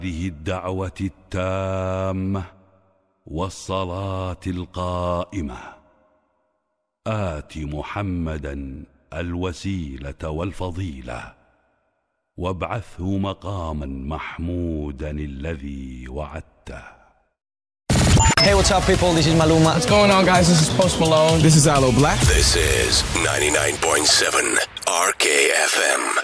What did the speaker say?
هذه الدعوة التامة والصلاة القائمة آت محمدا الوسيلة والفضيلة وابعثه مقاما محمودا الذي وعدته. Hey, what's up, people? This is Maluma. What's going on, guys? This is Post Malone. This is Aloe Black. This is 99.7 RKFM.